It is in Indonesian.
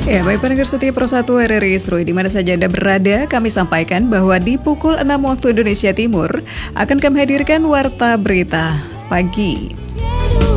Ya, baik pendengar setia Pro 1 RRI Seru, di mana saja Anda berada, kami sampaikan bahwa di pukul 6 waktu Indonesia Timur akan kami hadirkan Warta Berita Pagi.